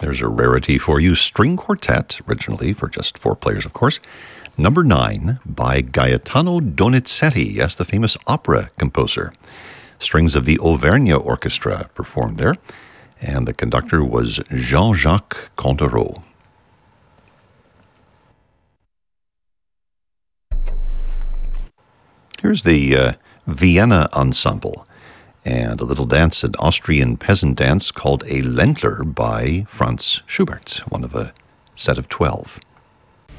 There's a rarity for you. String quartet, originally for just 4 players, of course. Number 9 by Gaetano Donizetti, yes, the famous opera composer. Strings of the Auvergne Orchestra performed there, and the conductor was Jean-Jacques Contereau. Here's the Vienna Ensemble, and a little dance, an Austrian peasant dance called a Ländler by Franz Schubert, one of a set of 12.